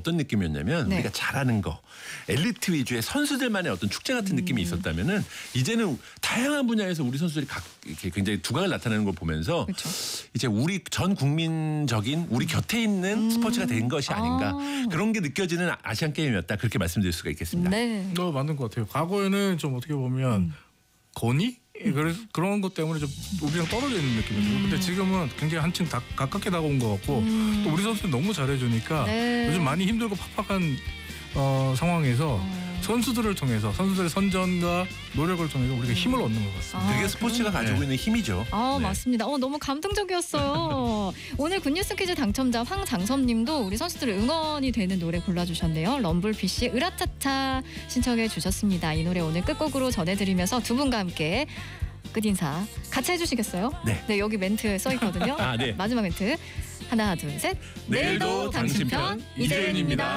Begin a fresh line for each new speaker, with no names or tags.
어떤 느낌이었냐면
네.
우리가 잘하는 거 엘리트 위주의 선수들만의 어떤 축제 같은 느낌이 있었다면은 이제는 다양한 분야에서 우리 선수들이 이렇게 굉장히 두각을 나타내는 걸 보면서
그렇죠.
이제 우리 전 국민적인 우리 곁에 있는 스포츠가 된 것이 아닌가 그런 게 느껴지는 아시안 게임이었다 그렇게 말씀드릴 수가 있겠습니다.
네.
맞는 것 같아요. 과거에는 좀 어떻게 보면 권위? 그런 것 때문에 좀 우리랑 떨어져 있는 느낌이었어요. 근데 지금은 굉장히 한층 가깝게 다가온 것 같고 또 우리 선수들 너무 잘해주니까
네.
요즘 많이 힘들고 팍팍한 상황에서 선수들을 통해서 선수들의 선전과 노력을 통해서 우리가 힘을 얻는 것 같습니다.
그게 스포츠가 가지고 있는 힘이죠. 네.
맞습니다. 너무 감동적이었어요. 오늘 굿뉴스 퀴즈 당첨자 황장섭님도 우리 선수들의 응원이 되는 노래 골라주셨네요. 럼블피쉬 으라차차 신청해 주셨습니다. 이 노래 오늘 끝곡으로 전해드리면서 두 분과 함께 끝인사 같이 해주시겠어요?
네.
여기 멘트 써있거든요.
네.
마지막 멘트. 하나 둘 셋.
내일도 당신편 이재윤입니다.